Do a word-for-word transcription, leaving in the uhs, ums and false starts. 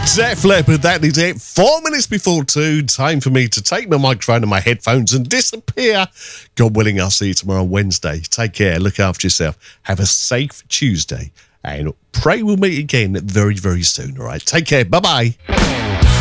Def Leppard, that is it. Four minutes before two. Time for me to take my microphone and my headphones and disappear. God willing, I'll see you tomorrow Wednesday. Take care. Look after yourself. Have a safe Tuesday. And pray we'll meet again very, very soon. All right. Take care. Bye-bye.